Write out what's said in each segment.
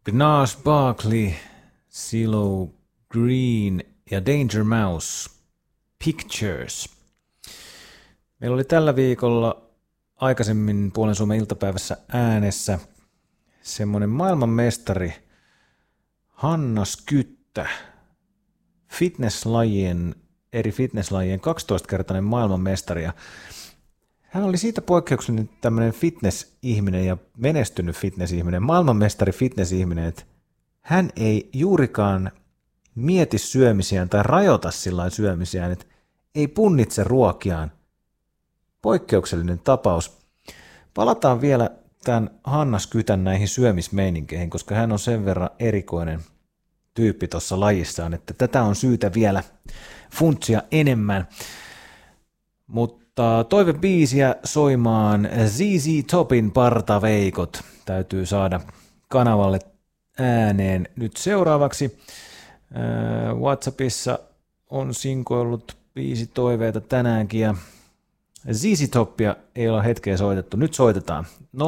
Gnarls Barkley, CeeLo Green ja Danger Mouse, Pictures. Meillä oli tällä viikolla aikaisemmin Puolen Suomen iltapäivässä äänessä semmoinen maailmanmestari Hanna Skyttä, eri fitnesslajien 12-kertainen maailmanmestari. Ja hän oli siitä poikkeuksellinen tämmöinen fitness-ihminen ja menestynyt fitness-ihminen, maailmanmestari fitness-ihminen, että hän ei juurikaan mieti syömisiään tai rajoita sillain syömisiään, että ei punnitse ruokiaan. Poikkeuksellinen tapaus. Palataan vielä tämän Hanna Skytän näihin syömismeininkeihin, koska hän on sen verran erikoinen tyyppi tuossa lajissaan, että tätä on syytä vielä funtsia enemmän. Mutta toivebiisiä soimaan ZZ Topin Partaveikot täytyy saada kanavalle ääneen nyt seuraavaksi. WhatsAppissa on sinkoillut biisitoiveita tänäänkin ja ZZ Topia ei ole hetkeä soitettu. Nyt soitetaan 0406195939.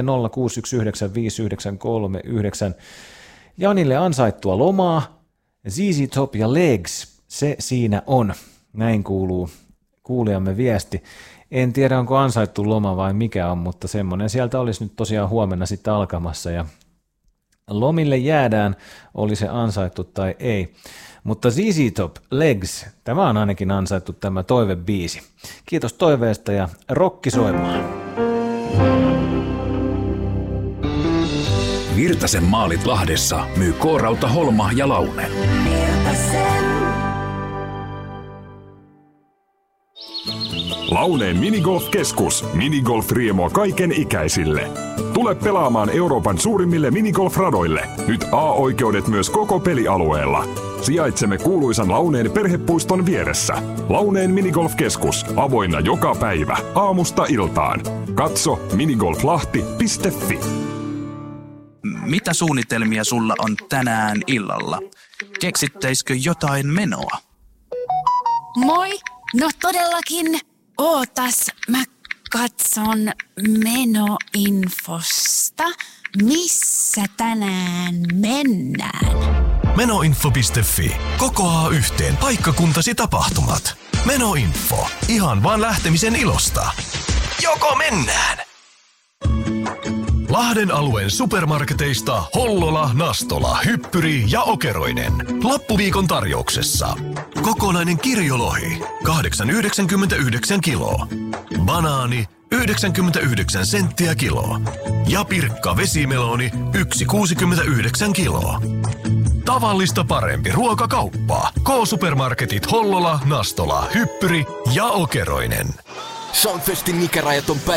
Janille ansaittua lomaa, ZZ Top ja Legs, se siinä on. Näin kuuluu kuulijamme viesti. En tiedä, onko ansaittu loma vai mikä on, mutta semmoinen sieltä olisi nyt tosiaan huomenna sitten alkamassa. Ja lomille jäädään, oli se ansaittu tai ei. Mutta ZZ Top, Legs, tämä on ainakin ansaittu tämä toivebiisi. Kiitos toiveesta ja rokki soimaan. Virtasen maalit Lahdessa myy K-Rauta, Holma ja Laune. Launeen Minigolf-keskus. Minigolf-riemua kaiken ikäisille. Tule pelaamaan Euroopan suurimmille minigolf-radoille. Nyt A-oikeudet myös koko pelialueella. Sijaitsemme kuuluisan Launeen perhepuiston vieressä. Launeen Minigolf-keskus. Avoinna joka päivä. Aamusta iltaan. Katso minigolflahti.fi. Mitä suunnitelmia sulla on tänään illalla? Keksittäisikö jotain menoa? Moi! No todellakin. Ootas, mä katson menoinfosta. Missä tänään mennään? Menoinfo.fi. Kokoaa yhteen paikkakuntasi tapahtumat. Menoinfo. Ihan vaan lähtemisen ilosta. Joko mennään? Lahden alueen supermarketeista Hollola, Nastola, Hyppyri ja Okeroinen. Loppuviikon tarjouksessa. Kokonainen kirjolohi 8,99 kilo. Banaani 99 senttiä kilo. Ja pirkka vesimeloni 1,69 kilo. Tavallista parempi ruokakauppa. K-supermarketit Hollola, Nastola, Hyppyri ja Okeroinen. Soundfestin ikärajat on